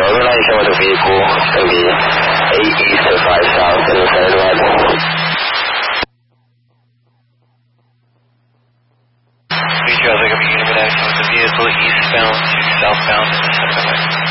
relation with the vehicle is going to be 8 east and 5 south in the center divider. New Jersey, going to be in relation with the vehicle eastbound to southbound in the center divider.